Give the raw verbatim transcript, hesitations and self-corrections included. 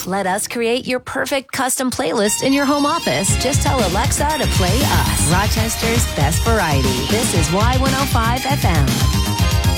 Let us create your perfect custom playlist in your home office. Just tell Alexa to play us, Rochester's best variety. This is Y one oh five F M.